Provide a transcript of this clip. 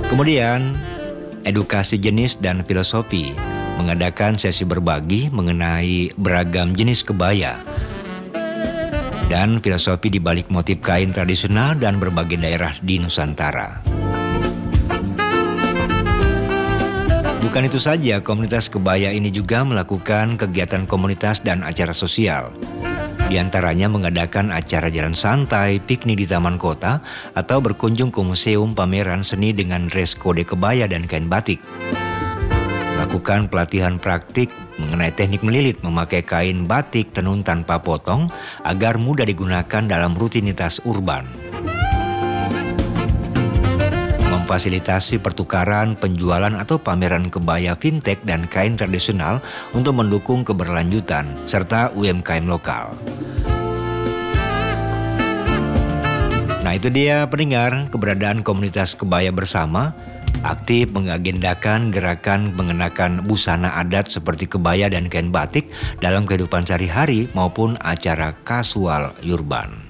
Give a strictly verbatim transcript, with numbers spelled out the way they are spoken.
Kemudian, edukasi jenis dan filosofi, mengadakan sesi berbagi mengenai beragam jenis kebaya dan filosofi di balik motif kain tradisional dan berbagai daerah di Nusantara. Bukan itu saja, komunitas kebaya ini juga melakukan kegiatan komunitas dan acara sosial. Di antaranya mengadakan acara jalan santai, piknik di taman kota, atau berkunjung ke museum pameran seni dengan dress kode kebaya dan kain batik. Melakukan pelatihan praktik mengenai teknik melilit memakai kain batik tenun tanpa potong agar mudah digunakan dalam rutinitas urban. Memfasilitasi pertukaran, penjualan atau pameran kebaya vintage dan kain tradisional untuk mendukung keberlanjutan serta U M K M lokal. Nah, itu dia pendengar, keberadaan komunitas kebaya bersama aktif mengagendakan gerakan mengenakan busana adat seperti kebaya dan kain batik dalam kehidupan sehari-hari maupun acara kasual urban.